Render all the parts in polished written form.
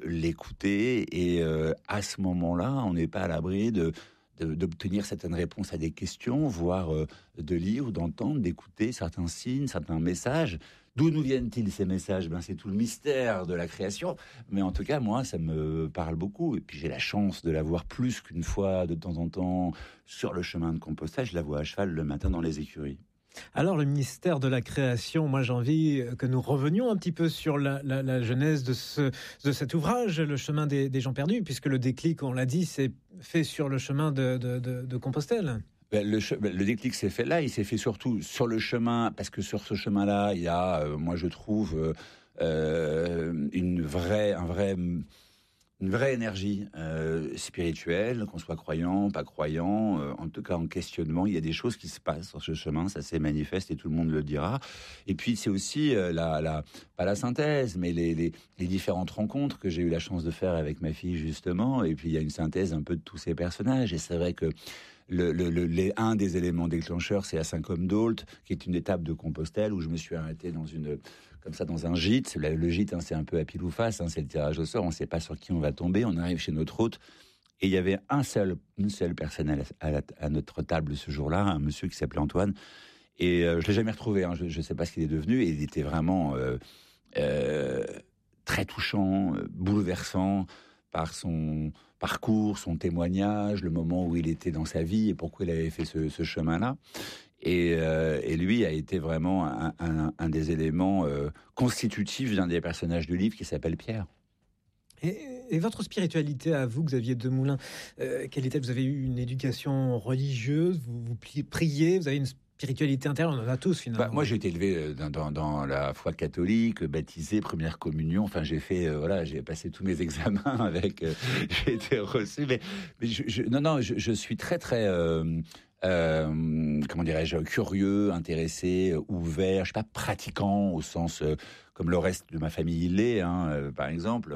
l'écouter et à ce moment-là, on n'est pas à l'abri d'obtenir certaines réponses à des questions, voire de lire ou d'entendre, d'écouter certains signes, certains messages. D'où nous viennent-ils ces messages ? C'est tout le mystère de la création. Mais en tout cas, moi, ça me parle beaucoup. Et puis j'ai la chance de la voir plus qu'une fois de temps en temps sur le chemin de Compostelle. Je la vois à cheval le matin dans les écuries. Alors, le mystère de la création, moi j'ai envie que nous revenions un petit peu sur la genèse de cet ouvrage, Le chemin des gens perdus, puisque le déclic, on l'a dit, c'est fait sur le chemin de Compostelle. Le déclic s'est fait là, il s'est fait surtout sur le chemin, parce que sur ce chemin-là, il y a, moi je trouve, une vraie énergie spirituelle, qu'on soit croyant, pas croyant, en tout cas en questionnement. Il y a des choses qui se passent sur ce chemin, ça s'est manifeste et tout le monde le dira. Et puis c'est aussi pas la synthèse, mais les différentes rencontres que j'ai eu la chance de faire avec ma fille justement. Et puis il y a une synthèse un peu de tous ces personnages. Et c'est vrai que un des éléments déclencheurs, c'est à Saint-Côme-d'Ault, qui est une étape de Compostelle où je me suis arrêté dans un gîte. Le gîte, c'est un peu à pile ou face, c'est le tirage au sort. On ne sait pas sur qui on va tomber. On arrive chez notre hôte et il y avait une seule personne à notre table ce jour-là, un monsieur qui s'appelait Antoine. Et je l'ai jamais retrouvé. Je ne sais pas ce qu'il est devenu. Et il était vraiment très touchant, bouleversant par son parcours, son témoignage, le moment où il était dans sa vie et pourquoi il avait fait ce chemin-là. Et lui a été vraiment un des éléments constitutifs d'un des personnages du livre qui s'appelle Pierre. Et votre spiritualité à vous, Xavier Demoulin, quelle était ? Vous avez eu une éducation religieuse, vous priez, vous avez une spiritualité intérieure, on en a tous finalement. Moi j'ai été élevé dans la foi catholique, baptisé, première communion, enfin j'ai fait, j'ai passé tous mes examens avec, j'ai été reçu, mais je suis très très... comment dirais-je, curieux, intéressé, ouvert. Je suis pas pratiquant au sens comme le reste de ma famille l'est, par exemple.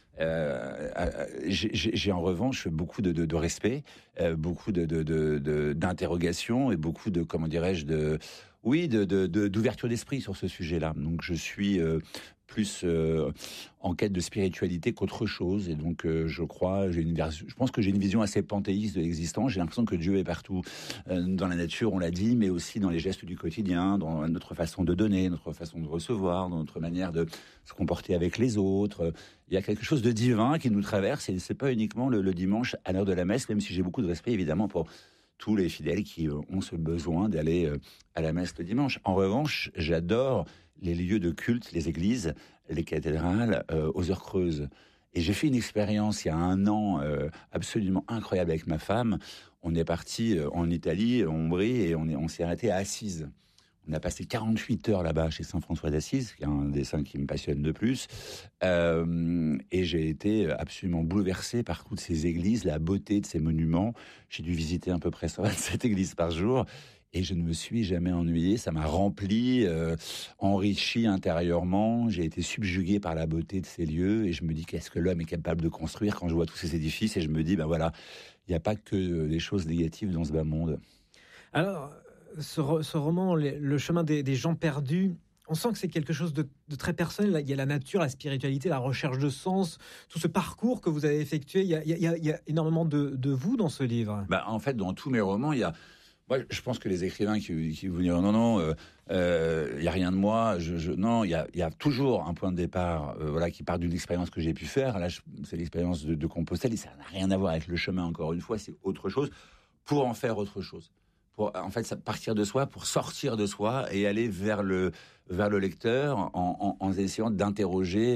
J'ai en revanche beaucoup de respect, beaucoup d'interrogation et beaucoup de, comment dirais-je, d'ouverture d'esprit sur ce sujet-là. Donc je suis plus en quête de spiritualité qu'autre chose, et donc je pense que j'ai une vision assez panthéiste de l'existence. J'ai l'impression que Dieu est partout, dans la nature, on l'a dit, mais aussi dans les gestes du quotidien, dans notre façon de donner, notre façon de recevoir, dans notre manière de se comporter avec les autres. Il y a quelque chose de divin qui nous traverse, et c'est pas uniquement le dimanche à l'heure de la messe, même si j'ai beaucoup de respect évidemment pour tous les fidèles qui ont ce besoin d'aller à la messe le dimanche. En revanche, j'adore les lieux de culte, les églises, les cathédrales, aux heures creuses. Et j'ai fait une expérience il y a 1 an absolument incroyable avec ma femme. On est parti en Italie, en Ombrie, et on s'est arrêté à Assise. On a passé 48 heures là-bas chez Saint François d'Assise, qui est un des saints qui me passionne de plus. Et j'ai été absolument bouleversé par toutes ces églises, la beauté de ces monuments. J'ai dû visiter à peu près 127 églises par jour. Et je ne me suis jamais ennuyé. Ça m'a rempli, enrichi intérieurement. J'ai été subjugué par la beauté de ces lieux. Et je me dis, qu'est-ce que l'homme est capable de construire quand je vois tous ces édifices. Et je me dis, il n'y a pas que des choses négatives dans ce bas monde. Alors, ce roman, Le chemin des gens perdus, on sent que c'est quelque chose de très personnel. Il y a la nature, la spiritualité, la recherche de sens, tout ce parcours que vous avez effectué. Il y a énormément de vous dans ce livre. En fait, dans tous mes romans, il y a... Moi, je pense que les écrivains qui vous diront non, il y a rien de moi. Non, il y a toujours un point de départ, qui part d'une expérience que j'ai pu faire. Là, c'est l'expérience de Compostelle, et ça n'a rien à voir avec le chemin. Encore une fois, c'est autre chose pour en faire autre chose. Pour en fait partir de soi, pour sortir de soi et aller vers le lecteur en essayant d'interroger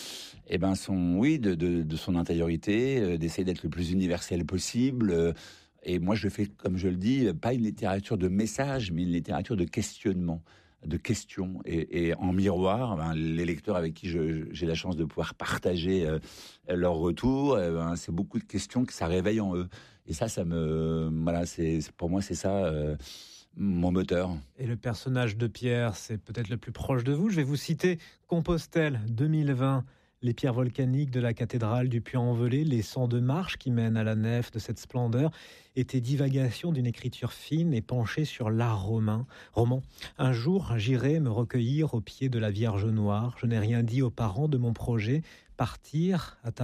de son intériorité, d'essayer d'être le plus universel possible. Et moi, je fais, comme je le dis, pas une littérature de messages, mais une littérature de questionnement, de questions. Et en miroir, les lecteurs avec qui j'ai la chance de pouvoir partager leur retour, c'est beaucoup de questions que ça réveille en eux. Et ça pour moi, c'est ça mon moteur. Et le personnage de Pierre, c'est peut-être le plus proche de vous. Je vais vous citer Compostelle 2020. Les pierres volcaniques de la cathédrale du Puy-en-Velay, les 102 marches qui mènent à la nef de cette splendeur, étaient divagations d'une écriture fine et penchée sur l'art roman. Un jour, j'irai me recueillir au pied de la Vierge Noire. Je n'ai rien dit aux parents de mon projet. Partir à